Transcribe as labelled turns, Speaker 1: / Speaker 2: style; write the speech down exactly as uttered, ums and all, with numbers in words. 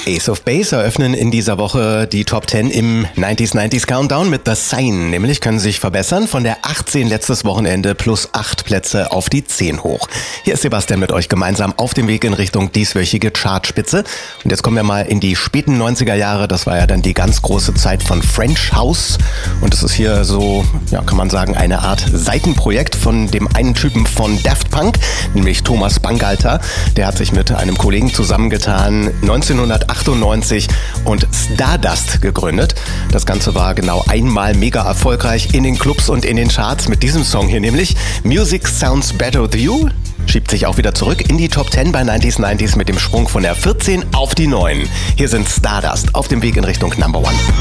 Speaker 1: Ace of Base eröffnen in dieser Woche die Top zehn im neunziger neunziger Countdown mit The Sign. Nämlich können sich verbessern von der achtzehn letztes Wochenende plus acht Plätze auf die zehn hoch. Hier ist Sebastian mit euch gemeinsam auf dem Weg in Richtung dieswöchige Chartspitze. Und jetzt kommen wir mal in die späten neunziger Jahre. Das war ja dann die ganz große Zeit von French House. Und es ist hier so, ja, kann man sagen, eine Art Seitenprojekt von dem einen Typen von Daft Punk, nämlich Thomas Bangalter. Der hat sich mit einem Kollegen zusammengetan, neunzehnhundertachtundneunzig und Stardust gegründet. Das Ganze war genau einmal mega erfolgreich in den Clubs und in den Charts mit diesem Song hier nämlich. Music Sounds Better With You schiebt sich auch wieder zurück in die Top zehn bei neunziger neunziger mit dem Sprung von der vierzehn auf die neun. Hier sind Stardust auf dem Weg in Richtung Number One.